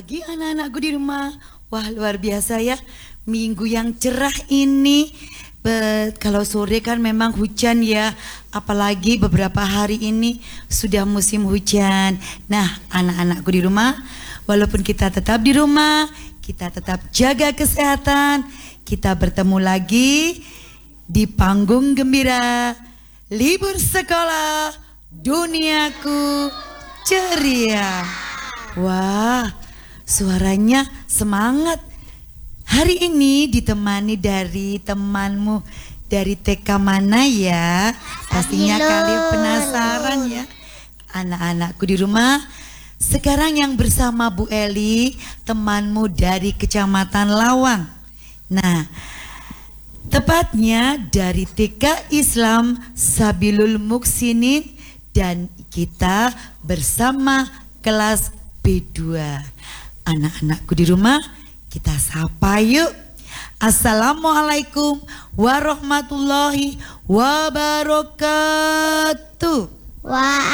pagi anak-anakku di rumah. Wah, luar biasa ya, minggu yang cerah ini. Kalau sore kan memang hujan ya, apalagi beberapa hari ini sudah musim hujan. Nah, anak-anakku di rumah, walaupun kita tetap di rumah, kita tetap jaga kesehatan. Kita bertemu lagi di panggung gembira libur sekolah duniaku ceria. Wah, suaranya semangat. Hari ini ditemani dari temanmu dari TK mana ya? Pastinya kalian penasaran ya. Anak-anakku di rumah, sekarang yang bersama Bu Eli, temanmu dari Kecamatan Lawang. Nah, tepatnya dari TK Islam Sabilul Muksinin, dan kita bersama kelas B2. Anak-anakku di rumah, kita sapa yuk. Assalamualaikum warahmatullahi wabarakatuh.